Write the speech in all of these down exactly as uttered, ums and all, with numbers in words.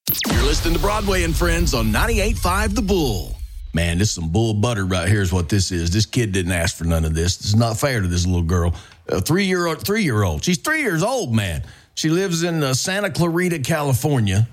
You're listening to Broadway and Friends on ninety-eight point five The Bull. Man, this is some bull butter right here is what this is. This kid didn't ask for none of this. This is not fair to this little girl. A three-year-old, three-year-old. She's three years old, man. She lives in uh, Santa Clarita, California.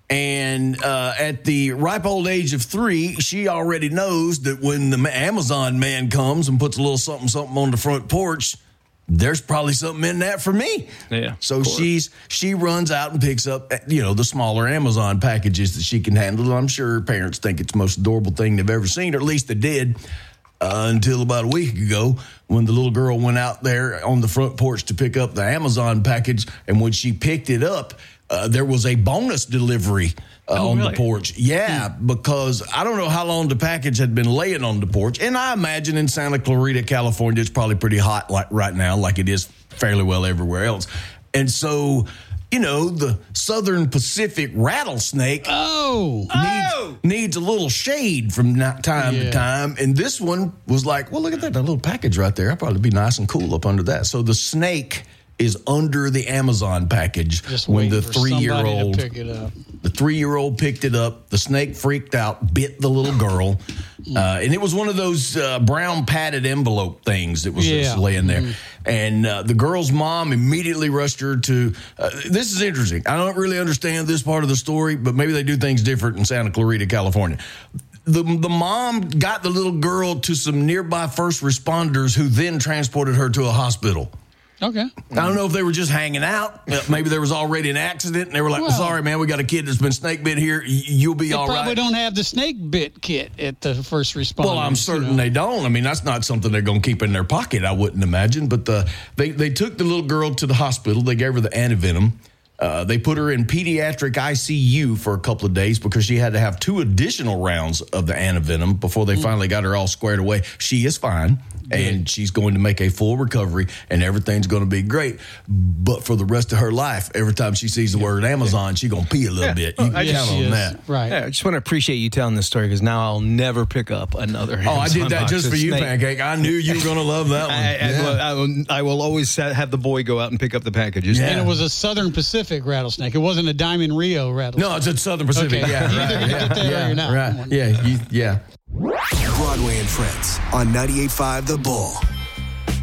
And uh, at the ripe old age of three, she already knows that when the Amazon man comes and puts a little something, something on the front porch, there's probably something in that for me. Yeah. So she's she runs out and picks up, you know, the smaller Amazon packages that she can handle. I'm sure her parents think it's the most adorable thing they've ever seen, or at least they did uh, until about a week ago when the little girl went out there on the front porch to pick up the Amazon package. And when she picked it up, uh, there was a bonus delivery uh, oh, on really? the porch. Yeah, because I don't know how long the package had been laying on the porch. And I imagine in Santa Clarita, California, it's probably pretty hot like right now, like it is fairly well everywhere else. And so, you know, the Southern Pacific rattlesnake oh. needs, oh. needs a little shade from time Yeah. to time. And this one was like, well, look at that, that little package right there. I'll probably be nice and cool up under that. So the snake is under the Amazon package. Just when the waiting for somebody to three-year-old pick it up. The three-year-old picked it up. The snake freaked out, bit the little girl. Uh, and it was one of those uh, brown padded envelope things that was Yeah. just laying there. Mm-hmm. And uh, the girl's mom immediately rushed her to, uh, this is interesting. I don't really understand this part of the story, but maybe they do things different in Santa Clarita, California. The, the mom got the little girl to some nearby first responders who then transported her to a hospital. Okay. I don't know if they were just hanging out. Uh, Maybe there was already an accident, and they were like, Well, sorry, man, we got a kid that's been snake bit here. Y- You'll be They all probably right. don't have the snake bit kit at the first responders. Well, I'm certain you know. they don't. I mean, that's not something they're going to keep in their pocket, I wouldn't imagine. But the, they, they took the little girl to the hospital. They gave her the antivenom. Uh, they put her in pediatric I C U for a couple of days because she had to have two additional rounds of the antivenom before they mm. finally got her all squared away. She is fine. And she's going to make a full recovery, and everything's going to be great. But for the rest of her life, every time she sees the word Amazon, she's going to pee a little Yeah. bit. You can I count on that. Right. Yeah, I just want to appreciate you telling this story because now I'll never pick up another. Oh, I did Amazon that box just of for you, snake. Pancake. I knew you were going to love that one. I, I, Yeah. will, I, will, I will always have the boy go out and pick up the packages. Yeah. And it was a Southern Pacific rattlesnake. It wasn't a Diamond Rio rattlesnake. No, it's at Southern Pacific. Okay. Yeah, Either right, you yeah, get that or yeah, you're not. right. Yeah, you, yeah. Broadway and Friends on ninety-eight point five The Bull.